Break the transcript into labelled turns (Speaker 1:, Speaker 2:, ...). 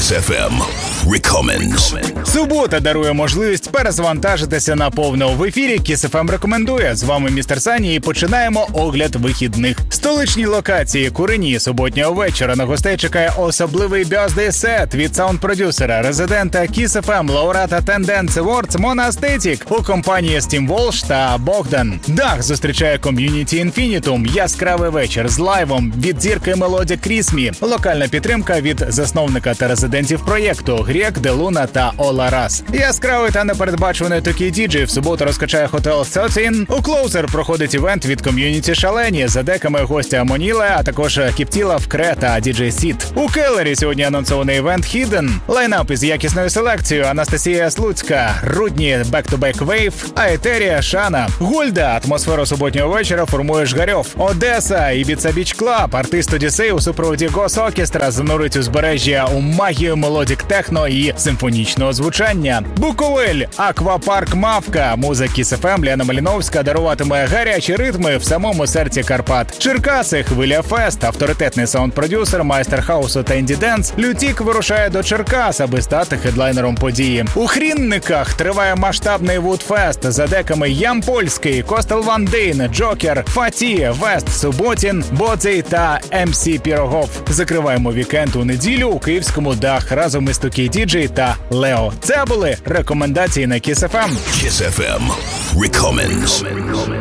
Speaker 1: Kiss FM Recommends.
Speaker 2: Субота дарує можливість перезвантажитися наповну. В ефірі Kiss FM рекомендує. З вами містер Сані і починаємо огляд вихідних. Столичні локації Курені суботнього вечора на гостей чекає особливий birthday сет від саунд-продюсера, резидента Kiss FM, лауреата Ten Dance Awards Mona Aesthetic у компанії Steam Walsh та Богдан. Дах зустрічає ком'юніті Infinitum, яскравий вечір з лайвом від зірки Мелодія Крісмі, локальна підтримка від засновника та резидентів проєкту Грек, Делуна та Ола Рас. Яскравий та непередбачуваний такий діджей в суботу розкачає Hotel 13. У Клоузер проходить івент від ком'юніті Шалені, за деками гостя Моніле, а також Кіптіла, Вкре та діджей Сіт. У Келлері сьогодні анонсований івент Hidden. Лайнап із якісною селекцією: Анастасія Слуцька, Рудні, Back to Back Wave, Аетерія, Шана. Гульда, атмосферу суботнього вечора формує Жгарьов. Одеса, Ібіца Біч Клаб, артист Одіссей у супроводі Гос Оркестра занурить узбережжя у магію мелодік техно і симфонічного звучання. Буковель, Аквапарк Мавка, муза Kiss FM Лена Маліновська даруватиме гарячі ритми в самому серці Карпат. Черкаси, Хвиля Фест, авторитетний саунд-продюсер, майстер хаусу та інді-денс Лютік вирушає до Черкас, аби стати хедлайнером події. У Хрінниках триває масштабний Вудфест, за деками Ям Польський, Костел Ван Дейн, Джокер, Фаті, Вест Суботін, Бодзей та МС Пірогов. Закриваємо вікенд у неділю у київському Дах разом із Тукі Діджей та Лео. Це були рекомендації на Kiss FM.
Speaker 1: Kiss FM Recommends.